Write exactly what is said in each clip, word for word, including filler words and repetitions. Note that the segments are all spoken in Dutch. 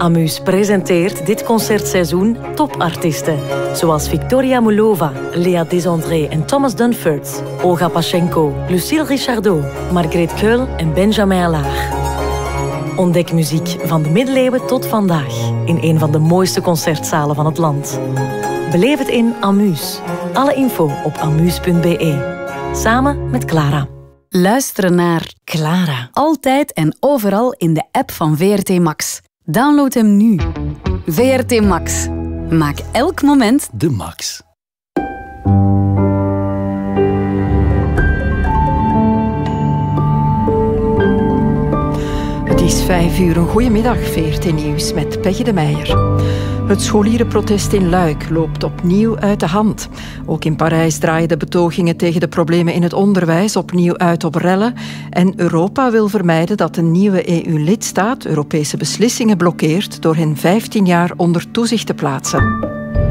Amus presenteert dit concertseizoen topartiesten, zoals Victoria Mulova, Lea Desandré en Thomas Dunford, Olga Pachenko, Lucille Richardot, Margreet Keul en Benjamin Allard. Ontdek muziek van de middeleeuwen tot vandaag in een van de mooiste concertzalen van het land. Beleef het in Amus. Alle info op amus punt be. Samen met Clara. Luisteren naar Clara. Altijd en overal in de app van V R T Max. Download hem nu. V R T Max. Maak elk moment de max. Het is vijf uur. Een goedemiddag, V R T Nieuws met Peggy de Meijer. Het scholierenprotest in Luik loopt opnieuw uit de hand. Ook in Parijs draaien de betogingen tegen de problemen in het onderwijs opnieuw uit op rellen. En Europa wil vermijden dat een nieuwe E U-lidstaat Europese beslissingen blokkeert door hen vijftien jaar onder toezicht te plaatsen.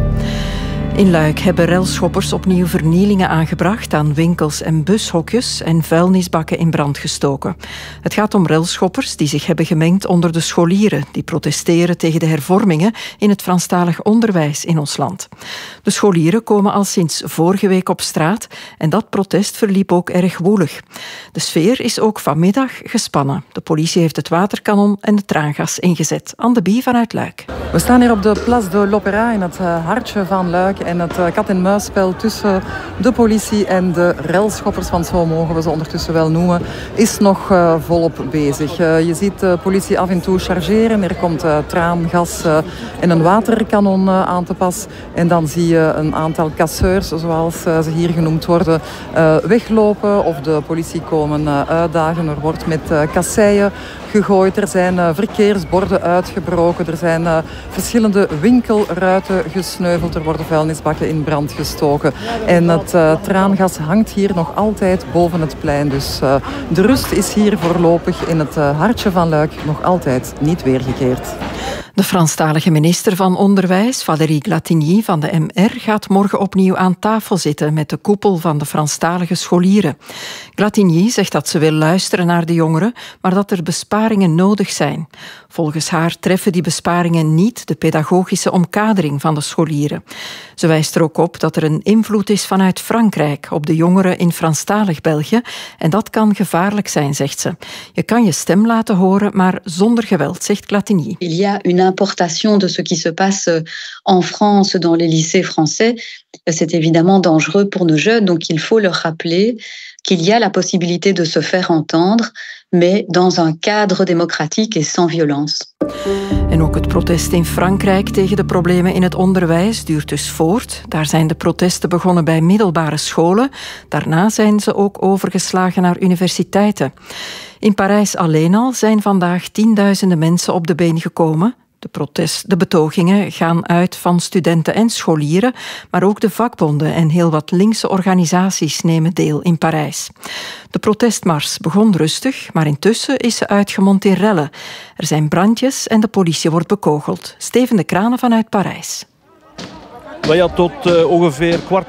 In Luik hebben relschoppers opnieuw vernielingen aangebracht aan winkels en bushokjes en vuilnisbakken in brand gestoken. Het gaat om relschoppers die zich hebben gemengd onder de scholieren die protesteren tegen de hervormingen in het Franstalig onderwijs in ons land. De scholieren komen al sinds vorige week op straat en dat protest verliep ook erg woelig. De sfeer is ook vanmiddag gespannen. De politie heeft het waterkanon en het traangas ingezet. Anne Bie vanuit Luik. We staan hier op de Place de l'Opéra in het hartje van Luik en het kat-en-muisspel tussen de politie en de relschoppers, want zo mogen we ze ondertussen wel noemen, is nog uh, volop bezig. Uh, je ziet de politie af en toe chargeren. Er komt uh, traangas uh, en een waterkanon uh, aan te pas. En dan zie je een aantal casseurs, zoals uh, ze hier genoemd worden, uh, weglopen of de politie komen uh, uitdagen. Er wordt met uh, kasseien gegooid. Er zijn uh, verkeersborden uitgebroken. Er zijn uh, verschillende winkelruiten gesneuveld. Er worden vuilnisbakken in brand gestoken. En het uh, traangas hangt hier nog altijd boven het plein. Dus uh, de rust is hier voorlopig in het uh, hartje van Luik nog altijd niet weergekeerd. De Franstalige minister van Onderwijs, Valérie Glatigny van de M R, gaat morgen opnieuw aan tafel zitten met de koepel van de Franstalige scholieren. Glatigny zegt dat ze wil luisteren naar de jongeren, maar dat er besparingen nodig zijn. Volgens haar treffen die besparingen niet de pedagogische omkadering van de scholieren. Ze wijst er ook op dat er een invloed is vanuit Frankrijk op de jongeren in Franstalig België en dat kan gevaarlijk zijn, zegt ze. Je kan je stem laten horen, maar zonder geweld, zegt Glatigny. Il y a une importation de ce qui se passe en France dans les lycées français. C'est évidemment dangereux pour nos jeunes, donc il faut leur rappeler qu'il y a la possibilité de se faire entendre, mais dans un cadre démocratique et sans violence. En ook het protest in Frankrijk tegen de problemen in het onderwijs duurt dus voort. Daar zijn de protesten begonnen bij middelbare scholen. Daarna zijn ze ook overgeslagen naar universiteiten. In Parijs alleen al zijn vandaag tienduizenden mensen op de been gekomen. De, protest, de betogingen gaan uit van studenten en scholieren, maar ook de vakbonden en heel wat linkse organisaties nemen deel in Parijs. De protestmars begon rustig, maar intussen is ze uitgemond in rellen. Er zijn brandjes en de politie wordt bekogeld. Steven de Kranen vanuit Parijs. Ja, tot uh, ongeveer kwart